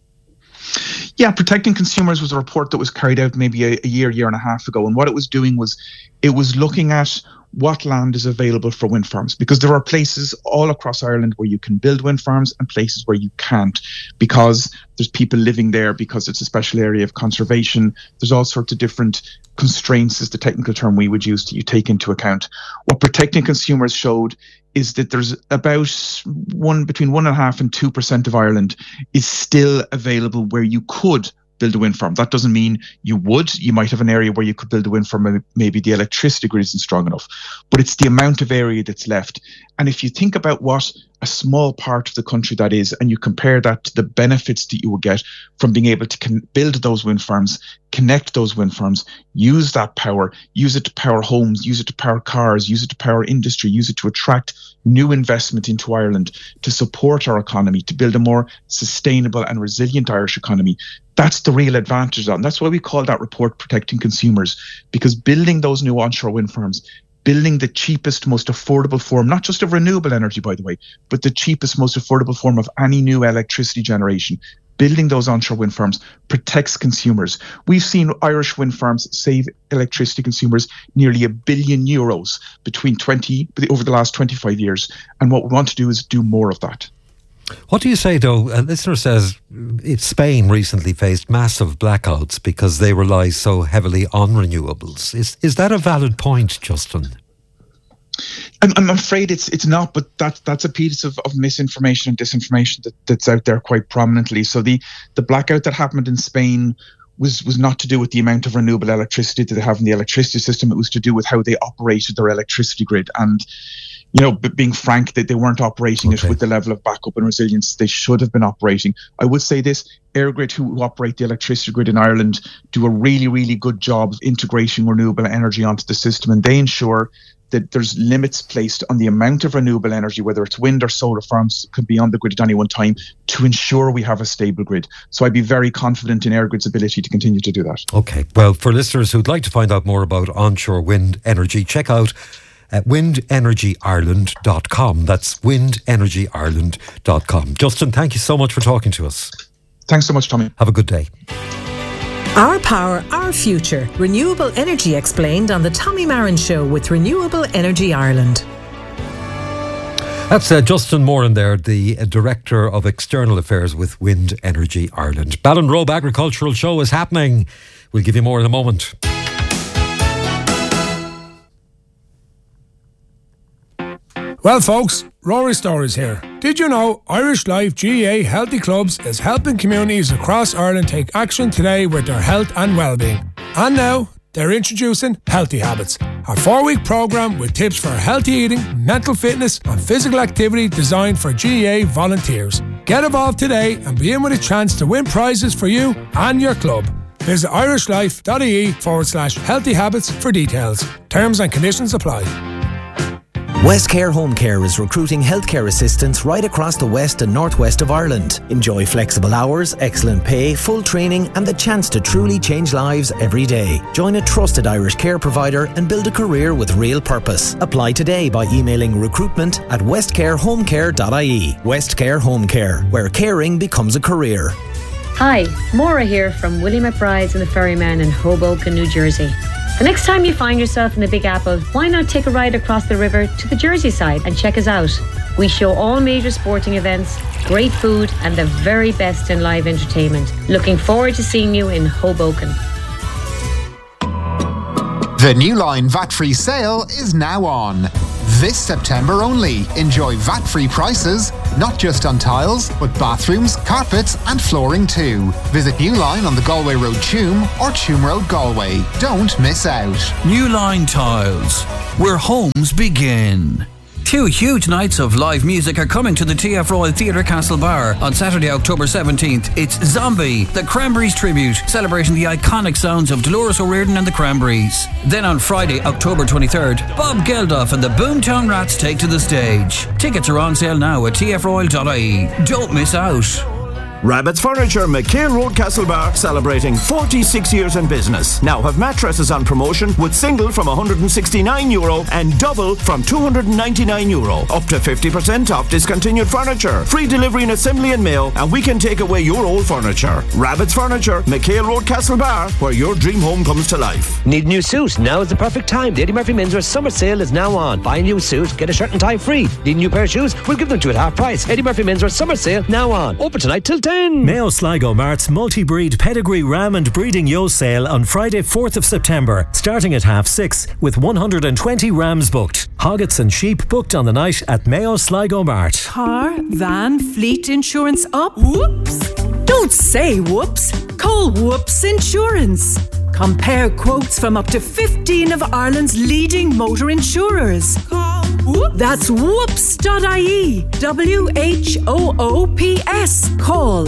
Yeah, Protecting Consumers was a report that was carried out maybe a year and a half ago. And what it was doing was it was looking at what land is available for wind farms, because there are places all across Ireland where you can build wind farms and places where you can't, because there's people living there, because it's a special area of conservation. There's all sorts of different constraints, is the technical term we would use, that you take into account. What Protecting Consumers showed is that there's about between 1.5% and 2% of Ireland is still available where you could build a wind farm. That doesn't mean you would. You might have an area where you could build a wind farm, maybe the electricity grid isn't strong enough, but it's the amount of area that's left. And if you think about what a small part of the country that is, and you compare that to the benefits that you will get from being able to build those wind farms, connect those wind farms, use that power, use it to power homes, use it to power cars, use it to power industry, use it to attract new investment into Ireland, to support our economy, to build a more sustainable and resilient Irish economy. That's the real advantage of that. And that's why we call that report Protecting Consumers, because building those new onshore wind farms, building the cheapest, most affordable form, not just of renewable energy, by the way, but the cheapest, most affordable form of any new electricity generation, building those onshore wind farms protects consumers. We've seen Irish wind farms save electricity consumers nearly €1 billion over the last 25 years. And what we want to do is do more of that. What do you say, though? A listener says Spain recently faced massive blackouts because they rely so heavily on renewables. Is that a valid point, Justin? I'm afraid it's not, but that's a piece of misinformation and disinformation that's out there quite prominently. So the blackout that happened in Spain was not to do with the amount of renewable electricity that they have in the electricity system. It was to do with how they operated their electricity grid. And being frank, that they weren't operating it with the level of backup and resilience they should have been operating. I would say this: EirGrid, who operate the electricity grid in Ireland, do a really, really good job of integrating renewable energy onto the system, and they ensure that there's limits placed on the amount of renewable energy, whether it's wind or solar farms, could be on the grid at any one time, to ensure we have a stable grid. So I'd be very confident in EirGrid's ability to continue to do that. Okay. Well, for listeners who'd like to find out more about onshore wind energy, check out WindEnergyIreland.com. That's WindEnergyIreland.com. Justin, thank you so much for talking to us. Thanks so much, Tommy. Have a good day. Our power, our future. Renewable energy explained on the Tommy Marin Show with Renewable Energy Ireland. That's Justin Moran there, the Director of External Affairs with Wind Energy Ireland. Ballinrobe Agricultural Show is happening. We'll give you more in a moment. Well, folks, Rory Stories here. Did you know Irish Life GAA Healthy Clubs is helping communities across Ireland take action today with their health and well-being? And now, they're introducing Healthy Habits, a 4-week programme with tips for healthy eating, mental fitness and physical activity designed for GAA volunteers. Get involved today and be in with a chance to win prizes for you and your club. Visit irishlife.ie/healthy habits for details. Terms and conditions apply. Westcare Home Care is recruiting healthcare assistants right across the west and northwest of Ireland. Enjoy flexible hours, excellent pay, full training and the chance to truly change lives every day. Join a trusted Irish care provider and build a career with real purpose. Apply today by emailing recruitment@westcarehomecare.ie. Westcare Home Care, where caring becomes a career. Hi, Maura here from Willie McBride's and the Ferryman in Hoboken, New Jersey. The next time you find yourself in the Big Apple, why not take a ride across the river to the Jersey side and check us out? We show all major sporting events, great food and the very best in live entertainment. Looking forward to seeing you in Hoboken. The New Line VAT-free sale is now on. This September only. Enjoy VAT-free prices, not just on tiles, but bathrooms, carpets and flooring too. Visit New Line on the Galway Road Tuam or Tuam Road Galway. Don't miss out. New Line Tiles, where homes begin. 2 huge nights of live music are coming to the TF Royal Theatre Castlebar on Saturday, October 17th. It's Zombie, the Cranberries tribute, celebrating the iconic sounds of Dolores O'Riordan and the Cranberries. Then on Friday, October 23rd, Bob Geldof and the Boomtown Rats take to the stage. Tickets are on sale now at tfroyal.ie. Don't miss out. Rabbit's Furniture, McHale Road, Castlebar, celebrating 46 years in business. Now have mattresses on promotion with single from €169 and double from €299. Up to 50% off discontinued furniture. Free delivery and assembly and mail, and we can take away your old furniture. Rabbit's Furniture, McHale Road, Castlebar, where your dream home comes to life. Need a new suit? Now is the perfect time. The Eddie Murphy Menswear summer sale is now on. Buy a new suit, get a shirt and tie free. Need a new pair of shoes? We'll give them to you at half price. Eddie Murphy Menswear summer sale now on. Open tonight till 10. Mayo Sligo Mart's multi-breed pedigree ram and breeding yo sale on Friday 4th of September, starting at 6:30 with 120 rams booked. Hoggets and sheep booked on the night at Mayo Sligo Mart. Car, van, fleet insurance up? Whoops! Don't say whoops. Call Whoops Insurance. Compare quotes from up to 15 of Ireland's leading motor insurers. Call Whoops. That's whoops.ie. WHOOPS. Call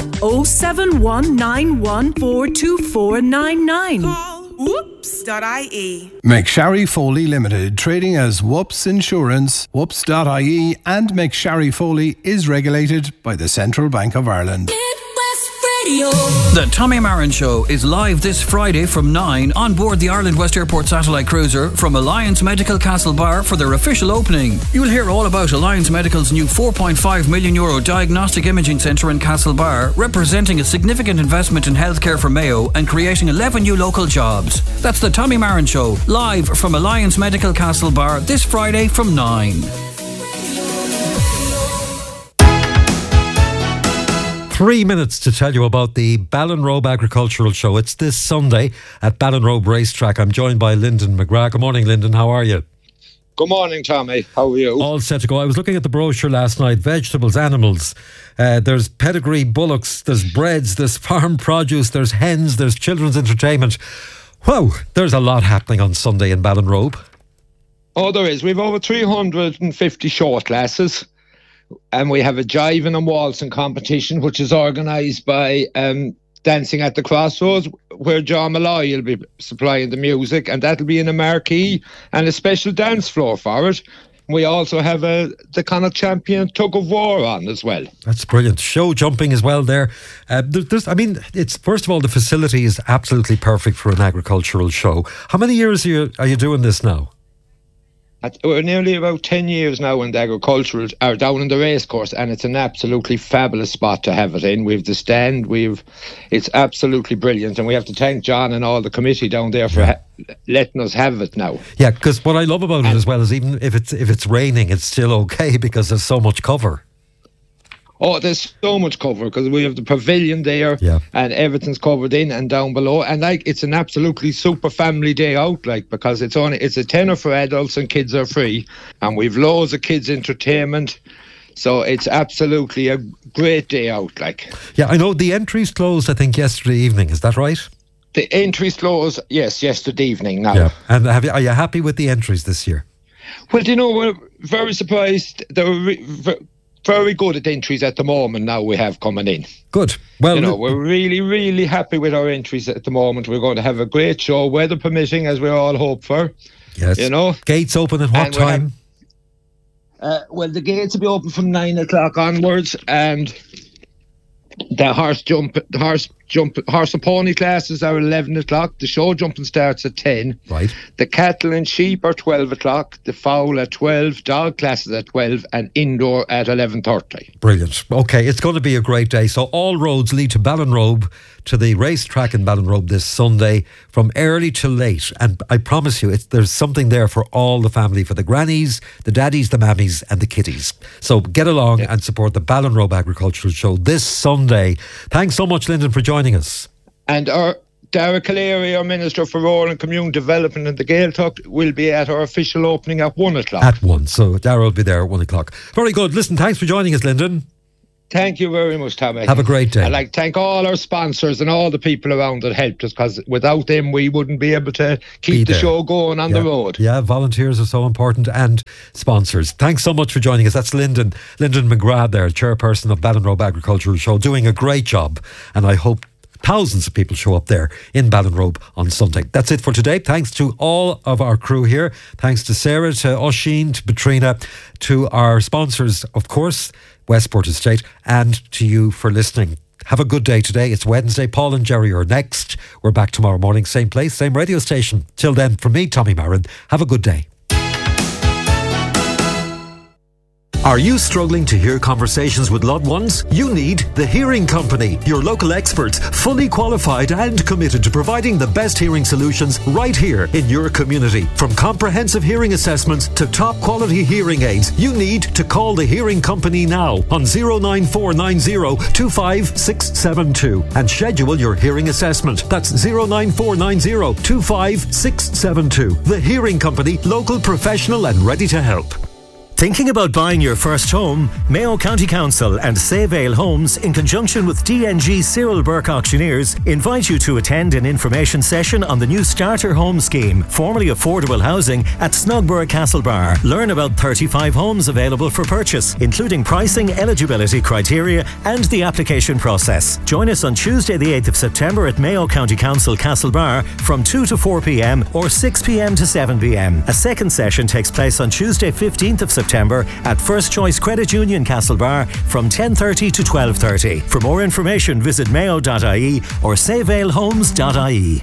07191424499. Call whoops.ie. McSharry Foley Limited, trading as Whoops Insurance, whoops.ie, and McSharry Foley is regulated by the Central Bank of Ireland. The Tommy Marin Show is live this Friday from 9 on board the Ireland West Airport satellite cruiser from Alliance Medical Castlebar for their official opening. You'll hear all about Alliance Medical's new €4.5 million diagnostic imaging centre in Castlebar, representing a significant investment in healthcare for Mayo and creating 11 new local jobs. That's the Tommy Marin Show, live from Alliance Medical Castlebar this Friday from 9. 3 minutes to tell you about the Ballinrobe Agricultural Show. It's this Sunday at Ballinrobe Racetrack. I'm joined by Lyndon McGrath. Good morning, Lyndon. How are you? Good morning, Tommy. How are you? All set to go. I was looking at the brochure last night. Vegetables, animals. There's pedigree bullocks, there's breads, there's farm produce, there's hens, there's children's entertainment. Whoa, there's a lot happening on Sunday in Ballinrobe. Oh, there is. We've over 350 short classes. And we have a jiving and waltzing competition, which is organised by Dancing at the Crossroads, where John Malloy will be supplying the music, and that'll be in a marquee and a special dance floor for it. We also have the Connacht champion tug of war on as well. That's brilliant. Show jumping as well there. It's first of all, the facility is absolutely perfect for an agricultural show. How many years are you doing this now? We're nearly about 10 years now in the agricultural, or down in the racecourse, and it's an absolutely fabulous spot to have it in. We've the stand, it's absolutely brilliant, and we have to thank John and all the committee down there for letting us have it now. Yeah, because what I love about it as well is even if it's raining, it's still okay because there's so much cover. Oh, there's so much cover because we have the pavilion there, and everything's covered in and down below, and it's an absolutely super family day out, because it's a tenner for adults and kids are free, and we've loads of kids entertainment, so it's absolutely a great day out. Yeah, I know the entries closed, I think, yesterday evening. Is that right? The entries closed, yes, yesterday evening now. Yeah. And are you happy with the entries this year? Well, we're very surprised. very good at entries at the moment now we have coming in. Good. Well, we're really, really happy with our entries at the moment. We're going to have a great show, weather permitting, as we all hope for. Yes. Gates open at what time? Well, the gates will be open from 9 o'clock onwards, and the horse and pony classes are 11 o'clock. The show jumping starts at 10. Right. The cattle and sheep are 12 o'clock. The fowl at 12. Dog classes at 12, and indoor at 11:30. Brilliant. Okay, it's going to be a great day. So all roads lead to Ballinrobe, to the racetrack in Ballinrobe this Sunday from early to late. And I promise you, there's something there for all the family, for the grannies, the daddies, the mammies and the kiddies. So get along and support the Ballinrobe Agricultural Show this Sunday. Thanks so much, Lyndon, for joining us. And our Dara Callery, our Minister for Rural and Community Development and the Gaeltacht, will be at our official opening at 1 o'clock. At 1. So Dara will be there at 1 o'clock. Very good. Listen, thanks for joining us, Lyndon. Thank you very much, Tommy. Have a great day. I'd like to thank all our sponsors and all the people around that helped us, because without them we wouldn't be able to keep the show going on the road. Yeah, volunteers are so important, and sponsors. Thanks so much for joining us. That's Lyndon McGrath there, chairperson of Ballinrobe Agricultural Show, doing a great job, and I hope thousands of people show up there in Ballinrobe on Sunday. That's it for today. Thanks to all of our crew here. Thanks to Sarah, to Oisín, to Petrina, to our sponsors, of course, Westport Estate, and to you for listening. Have a good day today. It's Wednesday. Paul and Jerry are next. We're back tomorrow morning, same place, same radio station. Till then, from me, Tommy Marin, have a good day. Are you struggling to hear conversations with loved ones? You need The Hearing Company, your local experts, fully qualified and committed to providing the best hearing solutions right here in your community. From comprehensive hearing assessments to top quality hearing aids, you need to call The Hearing Company now on 09490 25672 and schedule your hearing assessment. That's 09490 25672. The Hearing Company, local, professional and ready to help. Thinking about buying your first home? Mayo County Council and Save Ale Homes, in conjunction with DNG Cyril Burke Auctioneers, invite you to attend an information session on the new Starter Home Scheme, formerly affordable housing, at Snugborough Castlebar. Learn about 35 homes available for purchase, including pricing, eligibility criteria and the application process. Join us on Tuesday the 8th of September at Mayo County Council Castlebar from 2 to 4 p.m. or 6 p.m. to 7 p.m. A second session takes place on Tuesday 15th of September at First Choice Credit Union Castlebar from 10:30 to 12:30. For more information, visit mayo.ie or savealehomes.ie.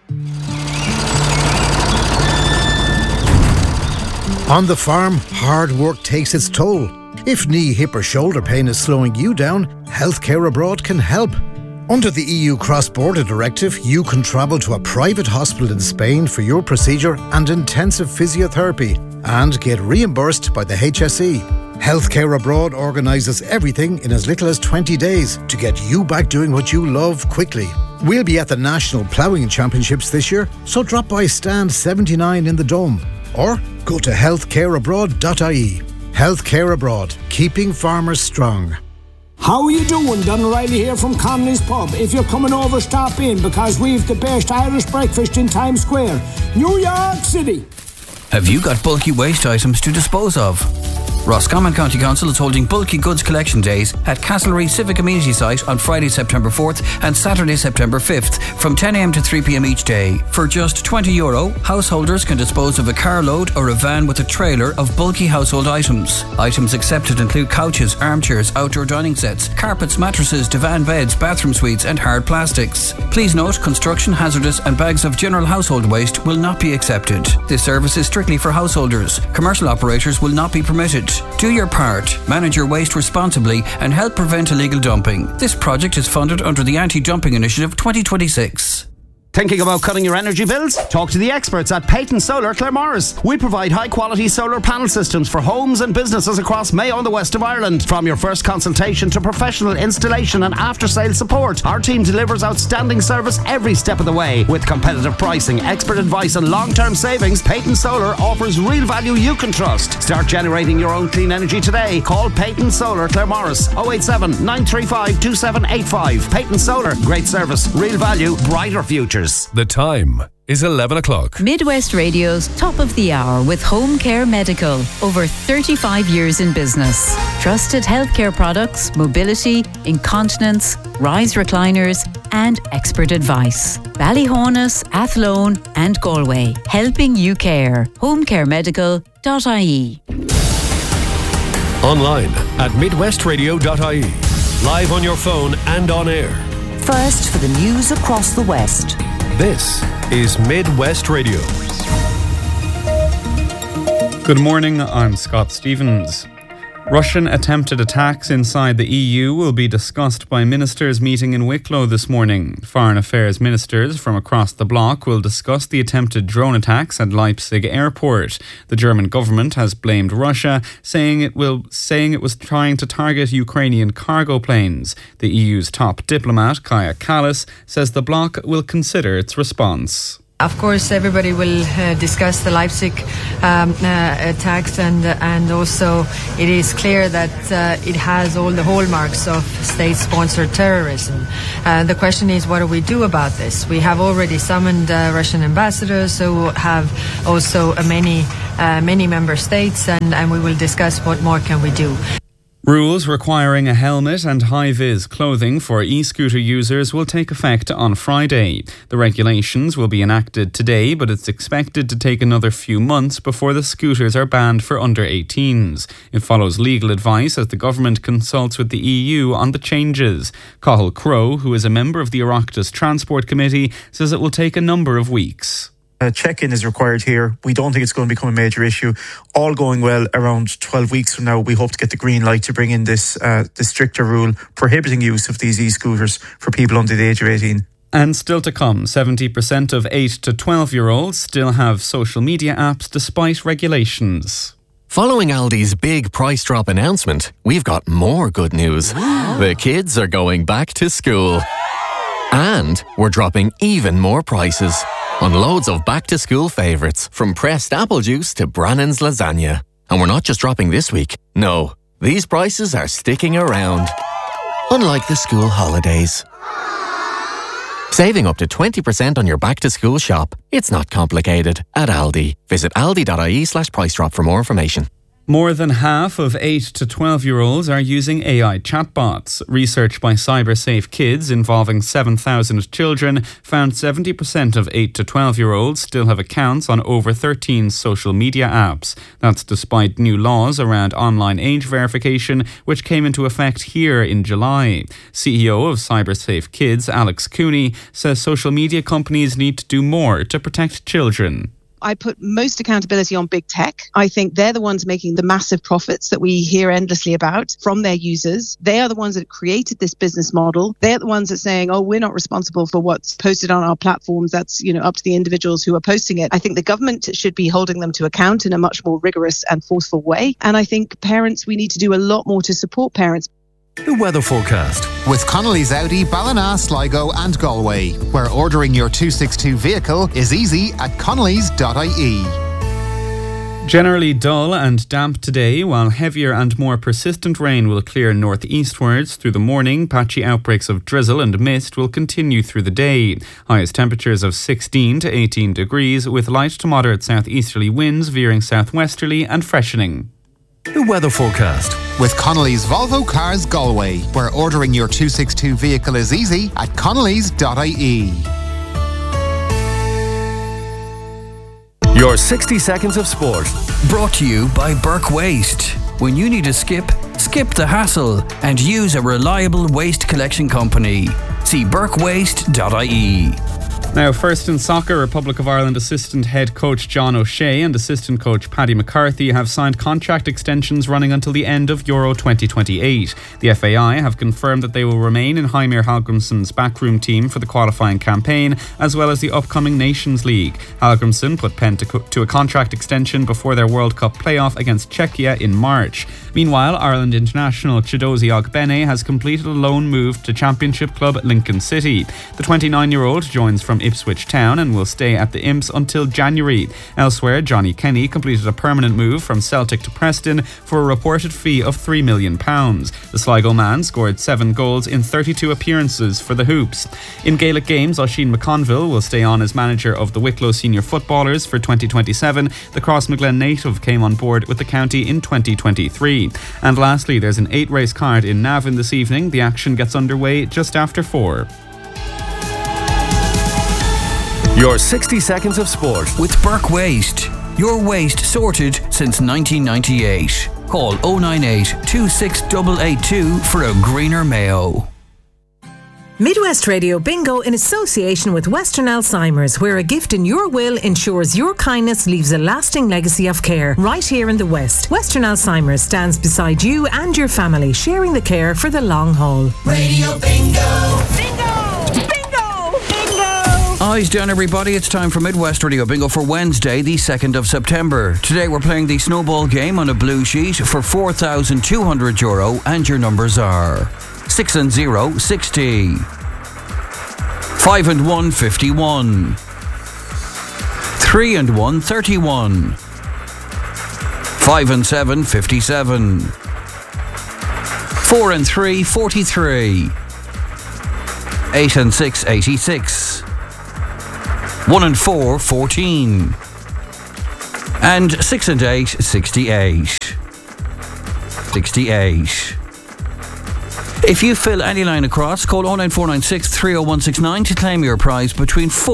On the farm, hard work takes its toll. If knee, hip or shoulder pain is slowing you down, Healthcare Abroad can help. Under the EU Cross-Border Directive, you can travel to a private hospital in Spain for your procedure and intensive physiotherapy and get reimbursed by the HSE. Healthcare Abroad organises everything in as little as 20 days to get you back doing what you love quickly. We'll be at the National Ploughing Championships this year, so drop by stand 79 in the Dome or go to healthcareabroad.ie. Healthcare Abroad, keeping farmers strong. How are you doing? Don O'Reilly here from Connolly's Pub. If you're coming over, stop in, because we've the best Irish breakfast in Times Square, New York City. Have you got bulky waste items to dispose of? Roscommon County Council is holding bulky goods collection days at Castlereagh Civic Amenity Site on Friday, September 4th and Saturday, September 5th from 10 a.m. to 3 p.m. each day. For just €20, householders can dispose of a carload or a van with a trailer of bulky household items. Items accepted include couches, armchairs, outdoor dining sets, carpets, mattresses, divan beds, bathroom suites and hard plastics. Please note, construction, hazardous and bags of general household waste will not be accepted. This service is strictly for householders. Commercial operators will not be permitted. Do your part, manage your waste responsibly and help prevent illegal dumping. This project is funded under the Anti-Dumping Initiative 2026. Thinking about cutting your energy bills? Talk to the experts at Peyton Solar Claremorris. We provide high-quality solar panel systems for homes and businesses across Mayo and the west of Ireland. From your first consultation to professional installation and after-sale support, our team delivers outstanding service every step of the way. With competitive pricing, expert advice and long-term savings, Peyton Solar offers real value you can trust. Start generating your own clean energy today. Call Peyton Solar Claremorris 087 935 2785. Peyton Solar, great service, real value, brighter futures. The time is 11 o'clock. Midwest Radio's Top of the Hour with Home Care Medical. Over 35 years in business. Trusted healthcare products, mobility, incontinence, rise recliners, and expert advice. Ballyhonus, Athlone, and Galway. Helping you care. homecaremedical.ie. Online at midwestradio.ie. Live on your phone and on air. First for the news across the West. This is Midwest Radio. Good morning, I'm Scott Stevens. Russian attempted attacks inside the EU will be discussed by ministers meeting in Wicklow this morning. Foreign Affairs ministers from across the bloc will discuss the attempted drone attacks at Leipzig airport. The German government has blamed Russia, saying it was trying to target Ukrainian cargo planes. The EU's top diplomat, Kaja Kallas, says the bloc will consider its response. Of course, everybody will discuss the Leipzig attacks, and also it is clear that it has all the hallmarks of state-sponsored terrorism. The question is, what do we do about this? We have already summoned Russian ambassadors who have also many member states, and we will discuss what more can we do. Rules requiring a helmet and high-vis clothing for e-scooter users will take effect on Friday. The regulations will be enacted today, but it's expected to take another few months before the scooters are banned for under 18s. It follows legal advice as the government consults with the EU on the changes. Cathal Crowe, who is a member of the Oireachtas Transport Committee, says it will take a number of weeks. A check-in is required here. We don't think it's going to become a major issue. All going well, around 12 weeks from now, we hope to get the green light to bring in this stricter rule prohibiting use of these e-scooters for people under the age of 18. And still to come, 70% of 8 to 12-year-olds still have social media apps despite regulations. Following Aldi's big price drop announcement, we've got more good news. The kids are going back to school. And we're dropping even more prices on loads of back-to-school favourites, from pressed apple juice to Brannan's lasagna. And we're not just dropping this week. No, these prices are sticking around. Unlike the school holidays. Saving up to 20% on your back-to-school shop. It's not complicated at Aldi. Visit aldi.ie/price drop for more information. More than half of 8 to 12-year-olds are using AI chatbots. Research by CyberSafe Kids involving 7,000 children found 70% of 8 to 12-year-olds still have accounts on over 13 social media apps. That's despite new laws around online age verification, which came into effect here in July. CEO of CyberSafe Kids, Alex Cooney, says social media companies need to do more to protect children. I put most accountability on big tech. I think they're the ones making the massive profits that we hear endlessly about from their users. They are the ones that created this business model. They're the ones that are saying, oh, we're not responsible for what's posted on our platforms. That's, up to the individuals who are posting it. I think the government should be holding them to account in a much more rigorous and forceful way. And I think parents, we need to do a lot more to support parents. The weather forecast with Connolly's Audi, Ballina, Sligo and Galway, where ordering your 262 vehicle is easy at connellys.ie. Generally dull and damp today, while heavier and more persistent rain will clear northeastwards through the morning. Patchy outbreaks of drizzle and mist will continue through the day. Highest temperatures of 16 to 18 degrees, with light to moderate southeasterly winds veering southwesterly and freshening. The weather forecast with Connolly's Volvo Cars Galway, where ordering your 262 vehicle is easy at connellys.ie. Your 60 seconds of sport. Brought to you by Burke Waste. When you need a skip the hassle and use a reliable waste collection company. See burkewaste.ie. Now, first in soccer, Republic of Ireland assistant head coach John O'Shea and assistant coach Paddy McCarthy have signed contract extensions running until the end of Euro 2028. The FAI have confirmed that they will remain in Heimir Hallgrímsson's backroom team for the qualifying campaign, as well as the upcoming Nations League. Hallgrímsson put pen to a contract extension before their World Cup playoff against Czechia in March. Meanwhile, Ireland international Chidozie Ogbene has completed a loan move to Championship club Lincoln City. The 29-year-old joins from Ipswich Town and will stay at the Imps until January. Elsewhere, Johnny Kenny completed a permanent move from Celtic to Preston for a reported fee of £3 million. The Sligo man scored 7 goals in 32 appearances for the Hoops. In Gaelic games, Oisín McConville will stay on as manager of the Wicklow senior footballers for 2027. The Crossmaglen native came on board with the county in 2023. And lastly, there's an 8-race card in Navan this evening. The action gets underway just after 4. Your 60 seconds of sport with Burke Waste. Your waste sorted since 1998. Call 098 26882 for a greener Mayo. Midwest Radio Bingo in association with Western Alzheimer's, where a gift in your will ensures your kindness leaves a lasting legacy of care right here in the West. Western Alzheimer's stands beside you and your family, sharing the care for the long haul. Radio Bingo! Bingo! Bingo! Bingo! Eyes down, everybody. It's time for Midwest Radio Bingo for Wednesday, the 2nd of September. Today we're playing the snowball game on a blue sheet for €4,200, and your numbers are 6 and 0, 60. 5 and 1, 51. 3 and 1, 31. 5 and 7, 57. 4 and 3, 43. 8 and 6, 86. 1 and 4, 14. And 6 and 8, 68. 68. If you fill any line across, call 09496 30169 to claim your prize between 4